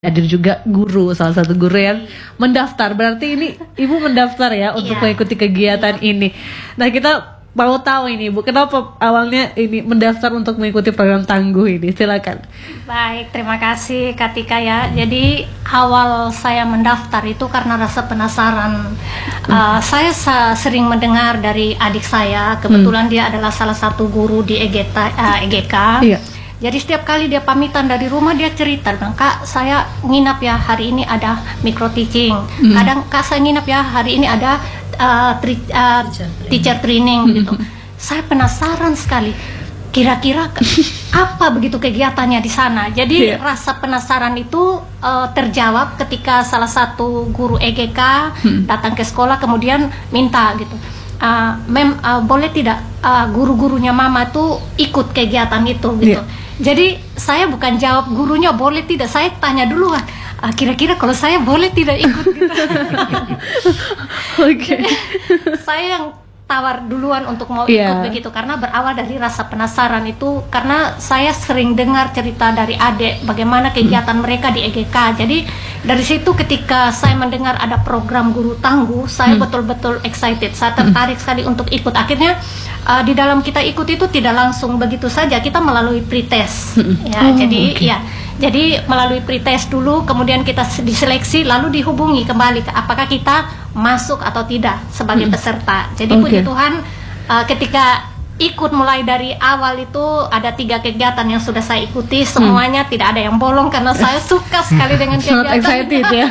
hadir juga guru, salah satu guru yang mendaftar. Berarti ini Ibu mendaftar ya untuk mengikuti kegiatan ini. Nah, kita mau tahu ini Ibu, kenapa awalnya ini mendaftar untuk mengikuti program Tangguh ini? Silakan. Baik, terima kasih Kak Tika ya. Jadi awal saya mendaftar itu karena rasa penasaran. Saya sering mendengar dari adik saya, kebetulan dia adalah salah satu guru di EGK. Iya. Jadi setiap kali dia pamitan dari rumah dia cerita, Kak saya nginap ya hari ini ada micro teaching. Kadang Kak saya nginap ya hari ini ada teacher training gitu. Saya penasaran sekali. Kira-kira apa begitu kegiatannya di sana. Jadi rasa penasaran itu terjawab ketika salah satu guru EGK datang ke sekolah kemudian minta gitu. Boleh tidak guru-gurunya Mama tuh ikut kegiatan itu gitu. Jadi saya bukan jawab gurunya boleh tidak, saya tanya duluan. Kira-kira kalau saya boleh tidak ikut gitu. Oke. Saya yang tawar duluan untuk mau ikut begitu karena berawal dari rasa penasaran itu, karena saya sering dengar cerita dari adik bagaimana kegiatan mereka di EGK. Jadi dari situ ketika saya mendengar ada program Guru Tangguh, saya betul-betul excited, saya tertarik sekali untuk ikut. Akhirnya di dalam kita ikut itu tidak langsung begitu saja, kita melalui pretest ya. Jadi melalui pretest dulu, kemudian kita diseleksi, lalu dihubungi kembali apakah kita masuk atau tidak sebagai peserta. Jadi puji Tuhan ketika ikut mulai dari awal itu ada 3 kegiatan yang sudah saya ikuti, semuanya tidak ada yang bolong karena saya suka sekali dengan kegiatan. Sangat excited ya.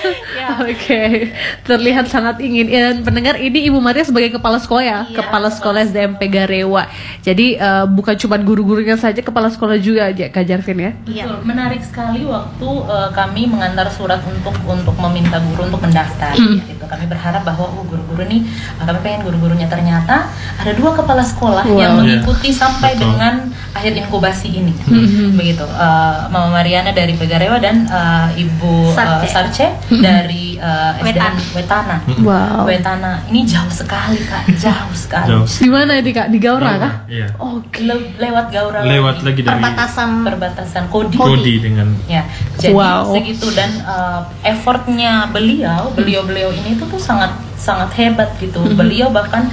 Oke. Terlihat sangat ingin. Dan pendengar, ini Ibu Maria sebagai kepala sekolah ya, kepala sekolah SDMP Garewa. Jadi bukan cuma guru-gurunya saja, kepala sekolah juga aja Kak Jarvin ya. Betul. Menarik sekali waktu kami mengantar surat untuk meminta guru untuk mendaftar. Gitu. Kami berharap bahwa guru-guru nih, kami pengen guru-gurunya, ternyata ada 2 kepala sekolah yang mengikuti sampai dengan akhir inkubasi ini. Begitu. Mama Mariana dari Pegarewa dan Ibu Sarce dari SDN Wetana. Wetana. Ini jauh sekali Kak, jauh sekali. Di mana ini Kak? Di Gaura kah? Iya. Lewat Gaura. Lewat lagi dari perbatasan Kodi dengan. Ya. Jadi segitu, dan effortnya beliau ini tuh sangat hebat gitu. Beliau bahkan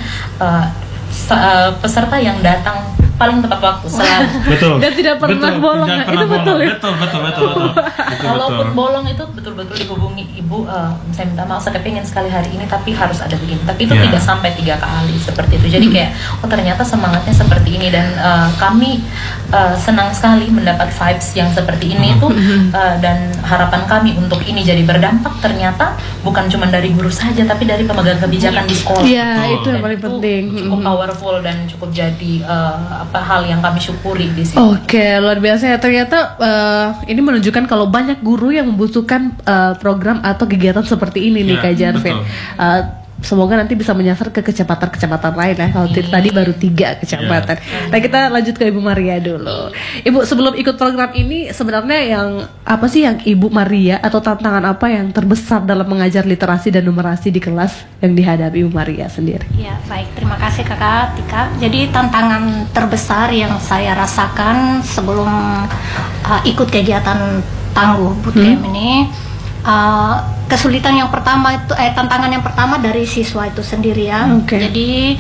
peserta yang datang paling tepat waktu selalu. Betul. Dan tidak pernah bolong. Itu betul ya? Betul. Kalaupun bolong itu betul-betul dihubungi, Ibu, saya minta maaf, saya pengen sekali hari ini tapi harus ada begini. Tapi itu tidak sampai 3 kali seperti itu. Jadi kayak ternyata semangatnya seperti ini, dan kami senang sekali mendapat vibes yang seperti ini tuh, dan harapan kami untuk ini jadi berdampak ternyata bukan cuma dari guru saja tapi dari pemegang kebijakan di sekolah. Iya, itu yang paling penting. Cukup powerful dan cukup jadi hal yang kami syukuri di sini. Oke, luar biasa ya. Ternyata ini menunjukkan kalau banyak guru yang membutuhkan program atau kegiatan seperti ini nih Kak Jarvin. Semoga nanti bisa menyasar ke kecamatan-kecamatan lain ya. Kalau tadi baru 3 kecamatan. Nah, kita lanjut ke Ibu Maria dulu. Ibu, sebelum ikut program ini sebenarnya yang apa sih yang Ibu Maria, atau tantangan apa yang terbesar dalam mengajar literasi dan numerasi di kelas yang dihadapi Ibu Maria sendiri? Ya, baik. Terima kasih Kakak Tika. Jadi tantangan terbesar yang saya rasakan sebelum ikut kegiatan Tangguh Bootcamp ini, kesulitan yang pertama itu tantangan yang pertama dari siswa itu sendiri ya. Jadi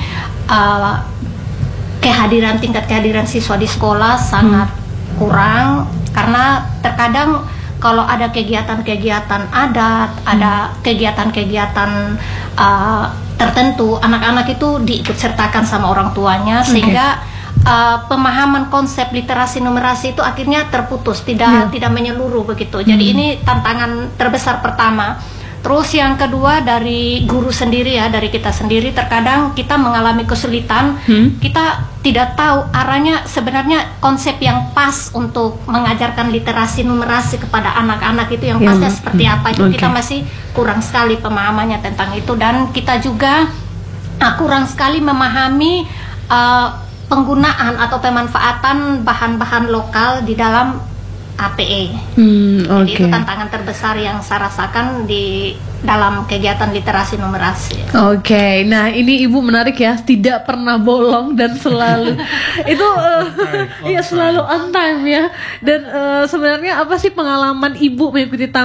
tingkat kehadiran siswa di sekolah sangat kurang, karena terkadang kalau ada kegiatan-kegiatan adat, ada kegiatan-kegiatan tertentu, anak-anak itu diikut sertakan sama orang tuanya, sehingga pemahaman konsep literasi numerasi itu akhirnya terputus, tidak menyeluruh begitu. Jadi ini tantangan terbesar pertama. Terus yang kedua dari guru sendiri ya, dari kita sendiri, terkadang kita mengalami kesulitan. Kita tidak tahu arahnya sebenarnya konsep yang pas untuk mengajarkan literasi numerasi kepada anak-anak itu yang pasnya seperti apa, itu kita masih kurang sekali pemahamannya tentang itu. Dan kita juga kurang sekali memahami penggunaan atau pemanfaatan bahan-bahan lokal di dalam APE. Oke. Jadi itu tantangan terbesar yang saya rasakan di dalam kegiatan literasi numerasi. Oke, nah ini Ibu menarik ya, tidak pernah bolong dan selalu itu iya selalu on time ya. Dan sebenarnya apa sih pengalaman Ibu mengikuti